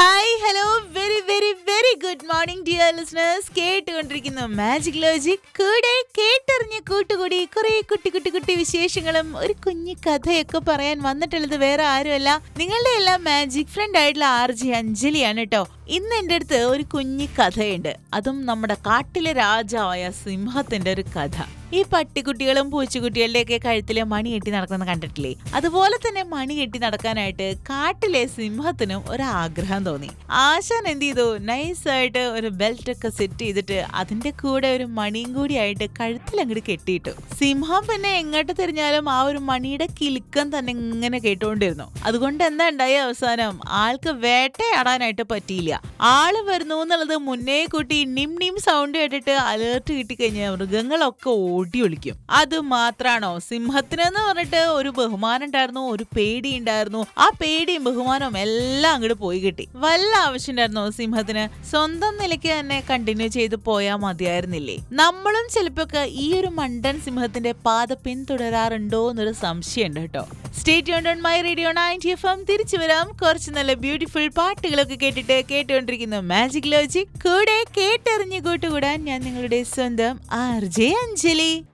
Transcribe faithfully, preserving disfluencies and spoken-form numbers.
Hi hello very very very good morning dear listeners. കേട്ടുകൊണ്ടിരിക്കുന്നു magic logic. കൂടെ കേട്ടറിഞ്ഞ കൂട്ടുകൂടി കുറെ കുട്ടി കുട്ടി കുട്ടി വിശേഷങ്ങളും ഒരു കുഞ്ഞു കഥയൊക്കെ പറയാൻ വന്നിട്ടുള്ളത് വേറെ ആരുമല്ല, നിങ്ങളുടെ എല്ലാം മാജിക് ഫ്രണ്ട് ആയിട്ടുള്ള ആർ ജെ അഞ്ജലിയാണ് കേട്ടോ. ഇന്ന് എൻ്റെ അടുത്ത് ഒരു കുഞ്ഞു കഥയുണ്ട്, അതും നമ്മുടെ കാട്ടിലെ രാജാവായ സിംഹത്തിന്റെ ഒരു കഥ. ഈ പട്ടിക്കുട്ടികളും പൂച്ചക്കുട്ടികളുടെ ഒക്കെ കഴുത്തിലെ മണി കെട്ടി നടക്കുന്ന കണ്ടിട്ടില്ലേ? അതുപോലെ തന്നെ മണി കെട്ടി നടക്കാനായിട്ട് കാട്ടിലെ സിംഹത്തിനും ഒരു ആഗ്രഹം തോന്നി. ആശാൻ എന്ത് ചെയ്തു, നൈസായിട്ട് ഒരു ബെൽറ്റ് ഒക്കെ സെറ്റ് ചെയ്തിട്ട് അതിന്റെ കൂടെ ഒരു മണിയും കൂടി ആയിട്ട് കഴുത്തിൽ അങ്ങോട്ട് കെട്ടിയിട്ടു. സിംഹം പിന്നെ എങ്ങോട്ട് തിരിഞ്ഞാലും ആ ഒരു മണിയുടെ കിലുക്കം തന്നെ ഇങ്ങനെ കേട്ടുകൊണ്ടിരുന്നു. അതുകൊണ്ട് എന്താ ഉണ്ടായ അവസാനം ആൾക്ക് വേട്ടയാടാനായിട്ട് പറ്റിയില്ല. ആള് വരുന്നു എന്നുള്ളത് മുന്നേ കൂട്ടി നിം നിം സൗണ്ട് കേട്ടിട്ട് അലേർട്ട് കിട്ടിക്കഴിഞ്ഞാൽ മൃഗങ്ങളൊക്കെ ഓടി ഒളിക്കും. അത് മാത്രാണോ, സിംഹത്തിനെന്ന് പറഞ്ഞിട്ട് ഒരു ബഹുമാനം ഉണ്ടായിരുന്നു, ഒരു പേടി ഉണ്ടായിരുന്നു. ആ പേടിയും ബഹുമാനവും എല്ലാം അങ്ങോട്ട് പോയി കിട്ടി. വല്ല ആവശ്യം ഉണ്ടായിരുന്നോ സിംഹത്തിന്? സ്വന്തം നിലയ്ക്ക് തന്നെ കണ്ടിന്യൂ ചെയ്ത് പോയാൽ മതിയായിരുന്നില്ലേ? നമ്മളും ചിലപ്പോ ഈ ഒരു മണ്ടൻ സിംഹത്തിന്റെ പാത പിന്തുടരാറുണ്ടോ എന്നൊരു സംശയം ഉണ്ട് കേട്ടോ. Stay tuned on my radio ninety F M. തിരിച്ചു വരാം കുറച്ച് നല്ല ബ്യൂട്ടിഫുൾ പാട്ടുകളൊക്കെ കേട്ടിട്ട്. കേട്ടുകൊണ്ടിരിക്കുന്നു മാജിക് ലോജിക്. കൂടെ കേട്ടറിഞ്ഞു കൂട്ടുകൂടാൻ ഞാൻ നിങ്ങളുടെ സ്വന്തം ആർ ജെ അഞ്ജലി.